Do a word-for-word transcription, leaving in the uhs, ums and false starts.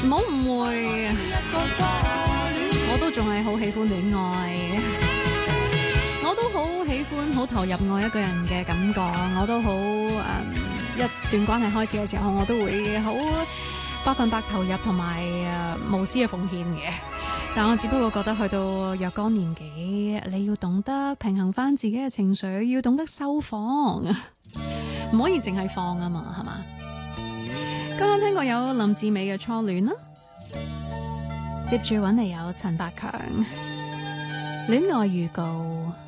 唔好誤會，我都仲係好喜歡戀愛，我都好喜歡好投入愛一個人嘅感覺，我都好誒、嗯、一段關係開始嘅時候，我都會好百分百投入同埋誒無私嘅奉獻嘅。但我只不過覺得去到若干年紀，你要懂得平衡翻自己嘅情緒，要懂得收放，唔可以淨係放啊嘛，係嘛？剛剛聽過有林志美嘅初戀啦，接住揾嚟有陳百強戀愛預告。